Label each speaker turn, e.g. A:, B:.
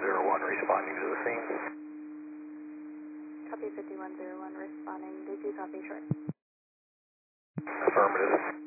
A: 5101 responding to the scene.
B: Copy 5101 responding. Did you copy short?
A: Affirmative.